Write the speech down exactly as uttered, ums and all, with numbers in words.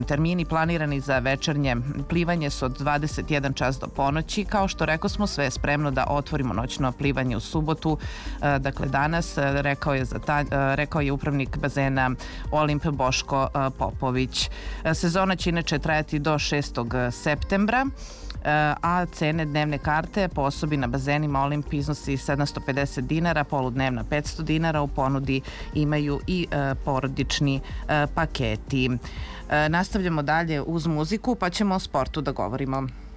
Termini planirani za večernje plivanje su od dvadeset jedan čas do ponoći. Kao što rekao smo, sve je spremno da otvorimo noćno plivanje u subotu. Dakle, danas, rekao je, za ta, rekao je upravnik bazena Olimp Boško Popović. Sezona će inače trajati do šestog septembra, a cene dnevne karte po osobi na bazenima Olimp iznosi sedamsto pedeset dinara, poludnevna petsto dinara. U ponudi imaju i porodični paketi. Nastavljamo dalje uz muziku, pa ćemo o sportu da govorimo.